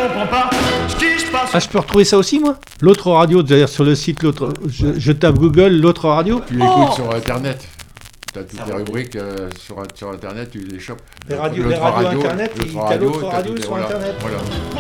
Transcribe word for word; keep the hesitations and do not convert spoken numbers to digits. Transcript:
comprends pas ce qui se passe. Ah, je peux retrouver ça aussi, moi? L'autre radio, d'ailleurs, sur le site, l'autre, je, je tape Google, l'autre radio. Tu l'écoutes oh sur Internet. Tu as toutes ça les rubriques euh, sur, sur Internet, tu les chopes. Les radios, les radios radio, Internet, il y a l'autre radio sur voilà. Internet. Voilà.